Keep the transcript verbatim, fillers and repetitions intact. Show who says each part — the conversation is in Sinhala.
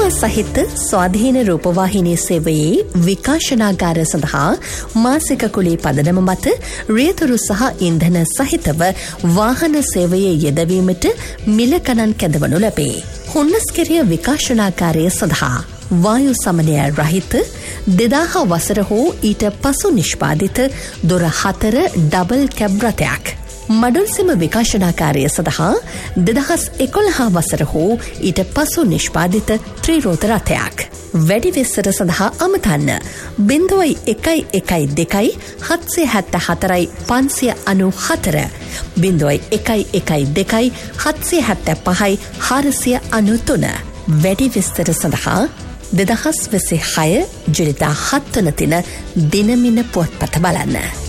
Speaker 1: දිදහා සහිත ස්වාධීන රූපවාහිනී සේවයේ විකාශනාගාර සඳහා මාසික කුලී පදනම මත රියතුරු සහ ඉන්ධන සහිතව වාහන සේවයේ යෙදවීමට මිල ගණන් කැඳවනු ලැබේ. හුන්නස්කෙරිය විකාශනාගාරය සඳහා වායු සමනය රහිත දෙදාහ වසර හෝ ඊට පසු නිෂ්පාදිත දොර හතර ඩබල් කැබ් රථයක්. මඩුල්සෙම විකාශනාකාරය සඳහා දෙදහස් එකොළහ වසර හෝ ඊට පසු නිෂ්පාදිත ත්‍රිරෝත රථයක්. වැඩි විස්තර සඳහා අමතන්න බිංදුවයි එකයි එකයි දෙකයි හත්සිය හැත්ත හතරයි පන්සිය අනු හතර බිංදුවයි එකයි එකයි දෙකයි හත්සිය හැත්ත පහයි හාරසිය අනු තුන. වැඩි විස්තර සඳහා දෙදහස් විසි හය ජුලිදා හත් වන දින දිනමින පුවත්පත බලන්න.